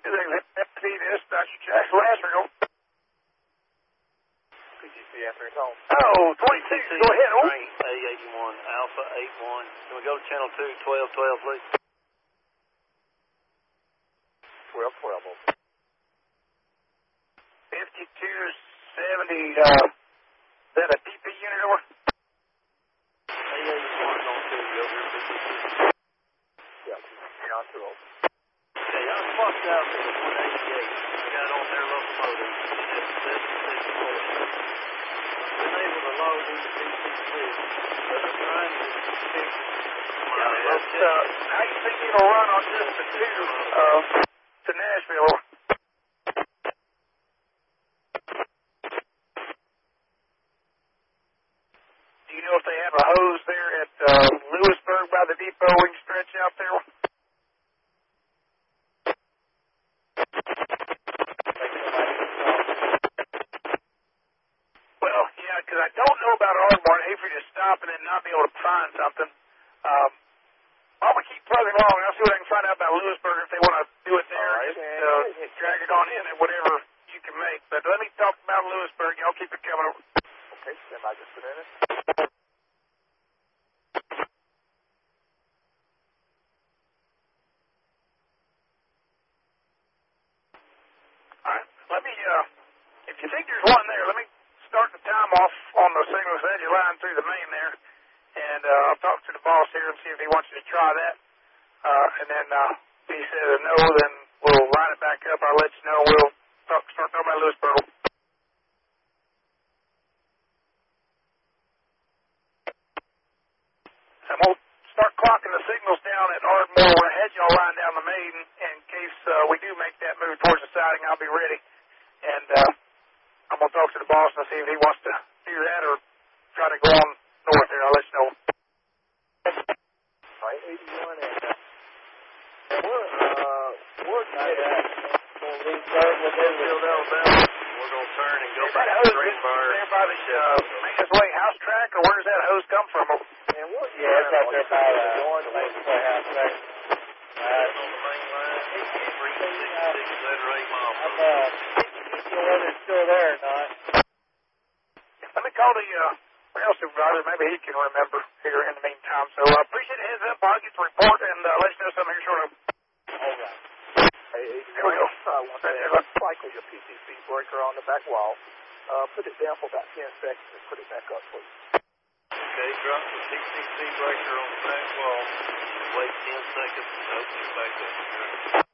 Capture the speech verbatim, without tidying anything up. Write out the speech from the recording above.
See this, Doctor Jack Lazaro. P T C after his home. Oh, twenty-six, go ahead, oh. A eighty-one, Alpha eighty-one. Can we go to channel two, twelve twelve, please? twelve twelve. fifty-two seventy, uh, is that a D P unit over? A eighty-one on two, go here, fifty-two. Yeah, you're on two oh. Okay, I was fucked out with the one eighty-eight. I got on their locomotive. It's seventy-six four. Been able to load into P C C. But I'm trying to fix my Uh, how you think it'll run on just the two, uh, to Nashville? Do you know if they have a hose there at, uh, Lewisburg by the depot we can stretch out there? Well, yeah, because I don't know about Ardmore. I'd hate for you to stop and then not be able to find something. Um, While we keep plugging along, I'll see what I can find out about Lewisburg if they want to do it there. All right. Just uh, drag it on in at whatever you can make. But let me talk about Lewisburg. Y'all keep it coming over. Okay, stand by just a minute. All right. Let me, uh, if you think there's one there, let me start the time off on the signals edge line through the main there. And uh, I'll talk to the boss here and see if he wants you to try that. Uh, and then uh, if he says no, then we'll line it back up. I'll let you know. We'll talk, start talking about Lewisburg. And we'll start clocking the signals down at Ardmore. We're ahead y'all line down the main in case uh, we do make that move towards the siding. I'll be ready. And uh, I'm going to talk to the boss and see if he wants to do that or try to go on north there. I'll let you know. All right, eighty-one and uh, we're, uh, we're not at Leesburg with Enfield, Alabama. We're going to turn and go Is back that to hose Greenbrier. there by the uh, maintenance way house track, or where does that hose come from? And we're Yeah, it's right there by the going to main playhouse there. That's on the main line. three sixty-six, letter eight miles. I'm, uh, you know whether it's still there or not. Let me call the uh, rail supervisor. Maybe he can remember here in the meantime. So I uh, appreciate the heads up. I'll get the report and uh, let you know something here shortly. All right. Hey, Here we go. I want to cycle your P T C breaker on the back wall. Uh, put it down for about ten seconds and put it back up, please. Okay, drop the P C C breaker on the back wall. Wait ten seconds and open it back up.